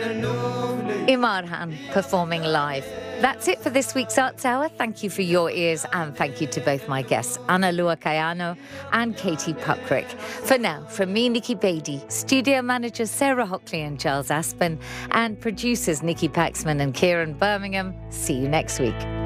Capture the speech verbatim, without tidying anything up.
Imarhan performing live. That's it for this week's Arts Hour. Thank you for your ears and thank you to both my guests, Ana Lua Kayano and Katie Puckrick. For now, from me, Nikki Beattie, studio managers Sarah Hockley and Charles Aspen, and producers Nikki Paxman and Kieran Birmingham, see you next week.